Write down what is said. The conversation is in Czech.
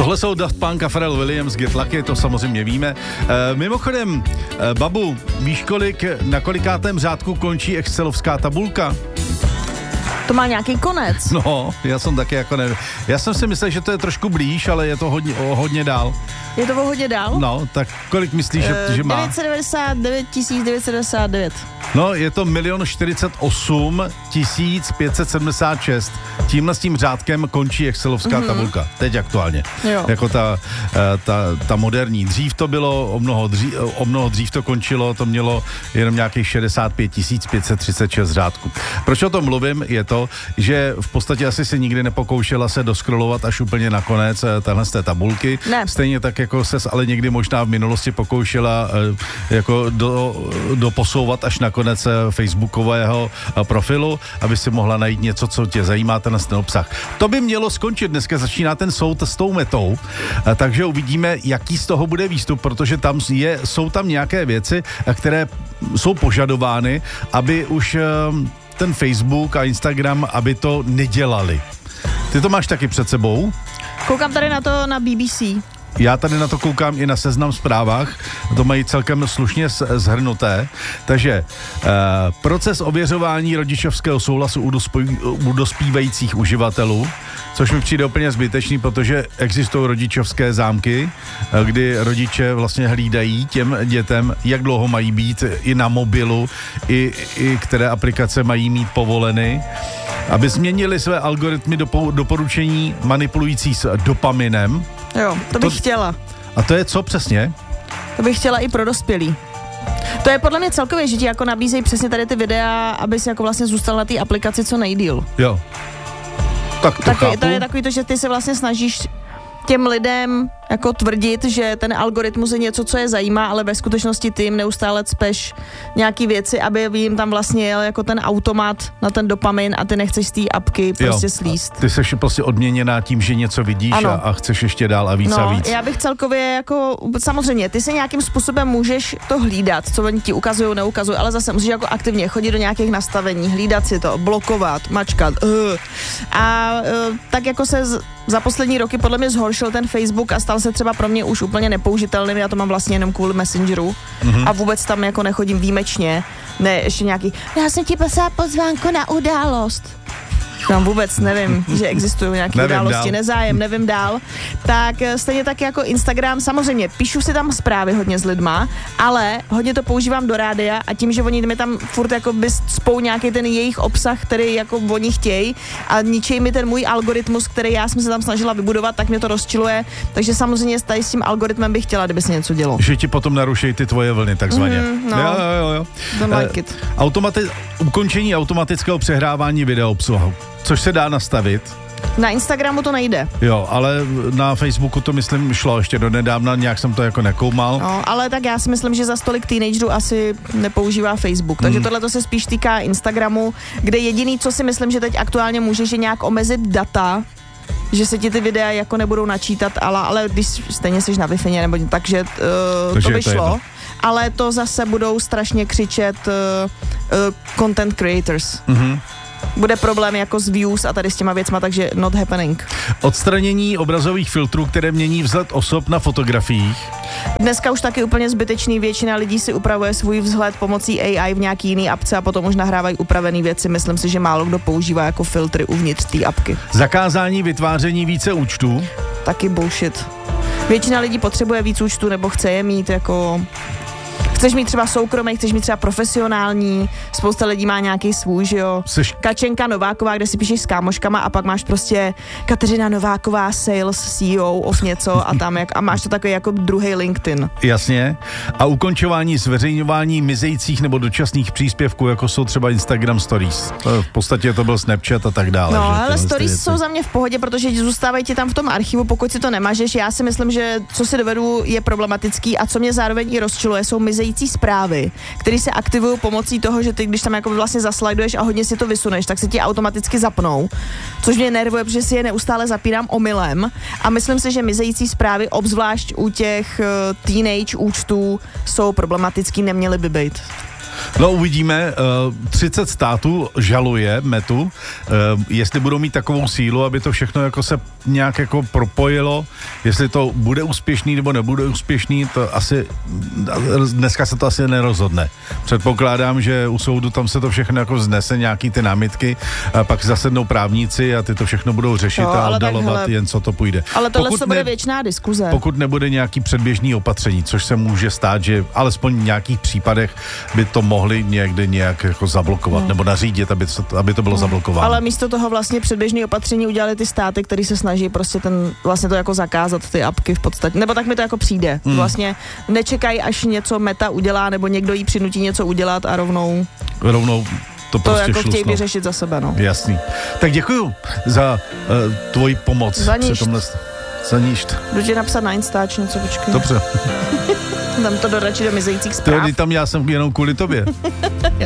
Tohle jsou Daft Punk a Pharrell Williams, Get Lucky, to samozřejmě víme. Mimochodem, babu, víš na kolikátém řádku končí excelovská tabulka? To má nějaký konec. No, já jsem taky jako nevím. Já jsem si myslel, že to je trošku blíž, ale je to hodně dál. Je to hodně dál? No, tak kolik myslíš, že má? 999 999. No, je to 1 048 576. Tímhle s tím řádkem končí excelovská tabulka. Teď aktuálně. Jo. Jako ta moderní. Dřív to bylo, o mnoho dřív to končilo, to mělo jenom nějakých 65 536 řádků. Proč o tom mluvím, je to, že v podstatě asi se nikdy nepokoušela se doskrolovat až úplně nakonec tahle z té tabulky. Ne. Stejně tak, jako ses ale někdy možná v minulosti pokoušela jako doposouvat až nakonec facebookového profilu, aby si mohla najít něco, co tě zajímá, ten obsah. To by mělo skončit. Dneska začíná ten soud s tou metou, takže uvidíme, jaký z toho bude výstup, protože tam jsou tam nějaké věci, které jsou požadovány, aby už ten Facebook a Instagram, aby to nedělali. Ty to máš taky před sebou? Koukám tady na to na BBC. Já tady na to koukám i na Seznam Zprávách, to mají celkem slušně shrnuté. Takže proces ověřování rodičovského souhlasu u dospívajících uživatelů, což mi přijde úplně zbytečný, protože existují rodičovské zámky, kdy rodiče vlastně hlídají těm dětem, jak dlouho mají být i na mobilu, i které aplikace mají mít povoleny, aby změnili své algoritmy doporučení manipulující s dopaminem. Jo, to bych chtěla. A to je co přesně? To bych chtěla i pro dospělý. To je podle mě celkově, že ti jako nabízejí přesně tady ty videa, aby si jako vlastně zůstal na té aplikaci co nejdýl. Jo. Tak to chápu. To je takový to, že ty se vlastně snažíš těm lidem jako tvrdit, že ten algoritmus je něco, co je zajímá, ale ve skutečnosti ty jim neustále cpeš nějaký věci, aby jim tam vlastně jel jako ten automat na ten dopamin a ty nechceš z té apky prostě slíst. Ty seš prostě odměněná tím, že něco vidíš a chceš ještě dál a víc a víc. Já bych celkově jako, samozřejmě, ty se nějakým způsobem můžeš to hlídat, co oni ti ukazují, neukazují, ale zase musíš jako aktivně chodit do nějakých nastavení, hlídat si to, blokovat, mačkat. Tak jako se za poslední roky podle mě zhoršil ten Facebook a stal se třeba pro mě už úplně nepoužitelným, já to mám vlastně jenom kvůli Messengeru a vůbec tam jako nechodím výjimečně, ne ještě nějaký, já jsem ti poslala pozvánku na událost. Tam vůbec nevím, že existují nějaké události, nezájem, nevím dál. Tak stejně tak jako Instagram, samozřejmě píšu si tam zprávy hodně s lidma, ale hodně to používám do rádia a tím, že oni mi tam furt jako by spou nějaký ten jejich obsah, který jako oni chtějí a ničej mi ten můj algoritmus, který já jsem se tam snažila vybudovat, tak mě to rozčiluje. Takže samozřejmě tady s tím algoritmem bych chtěla, kdyby se něco dělo. Že ti potom naruší ty tvoje vlny, takzvaně. Jo. Don't like it. Ukončení automatického přehrávání videoobsahu. Což se dá nastavit. Na Instagramu to nejde. Jo, ale na Facebooku to myslím šlo ještě do nedávna, nějak jsem to jako nekoumal. No, ale tak já si myslím, že za stolik teenagerů asi nepoužívá Facebook, takže tohle to se spíš týká Instagramu, kde jediný, co si myslím, že teď aktuálně můžeš, je nějak omezit data, že se ti ty videa jako nebudou načítat, ale když stejně jsi na Wi-Fi nebo takže to by šlo. Ale to zase budou strašně křičet content creators. Bude problém jako s views a tady s těma věcma, takže not happening. Odstranění obrazových filtrů, které mění vzhled osob na fotografiích. Dneska už taky úplně zbytečný, většina lidí si upravuje svůj vzhled pomocí AI v nějaký jiný apce a potom už nahrávají upravené věci. Myslím si, že málo kdo používá jako filtry uvnitř té apky. Zakázání vytváření více účtů. Taky bullshit. Většina lidí potřebuje víc účtů nebo chce je mít jako... Chceš mít třeba soukromý, chceš mít třeba profesionální, spousta lidí má nějaký svůj, že jo. Kačenka Nováková, kde si píšeš s kámoškama a pak máš prostě Kateřina Nováková, sales CEO of něco a tam a máš to takový jako druhý LinkedIn. Jasně. A ukončování zveřejňování mizejících nebo dočasných příspěvků, jako jsou třeba Instagram Stories. V podstatě to byl Snapchat a tak dále. No, ale Stories jsou za mě v pohodě, protože zůstávají ti tam v tom archivu, pokud si to nemažeš. Já si myslím, že co si dovedu je problematický a co mě zároveň i rozčiluje, jsou mizející zprávy, které se aktivují pomocí toho, že ty, když tam jako vlastně zaslajduješ a hodně si to vysuneš, tak se ti automaticky zapnou, což mě nervuje, protože si je neustále zapínám omylem a myslím si, že mizející zprávy, obzvlášť u těch teenage účtů, jsou problematický, neměly by být. No uvidíme, 30 států žaluje Metu, jestli budou mít takovou sílu, aby to všechno jako se nějak jako propojilo, jestli to bude úspěšný nebo nebude úspěšný, to asi, dneska se to asi nerozhodne. Předpokládám, že u soudu tam se to všechno jako vznese, nějaký ty námitky, a pak zasednou právníci a ty to všechno budou řešit a oddalovat, jen co to půjde. Ale tohle to bude věčná diskuze. Pokud nebude nějaký předběžný opatření, což se může stát, že alespoň v nějakých případech by to mohli někde nějak jako zablokovat nebo nařídit, aby to bylo zablokováno. Ale místo toho vlastně předběžné opatření udělali ty státy, které se snaží prostě vlastně to jako zakázat, ty apky v podstatě. Nebo tak mi to jako přijde. Vlastně nečekají, až něco Meta udělá, nebo někdo jí přinutí něco udělat a rovnou to prostě jako šlusno. chtějí vyřešit za sebe, no. Jasný. Tak děkuju za tvoji pomoc. Za ništ. Za ništ. Jdu ti napsat na Instač něco, počkej. Dobře. Tam to doradčí do mizejících zpráv. Tam já jsem jenom kvůli tobě.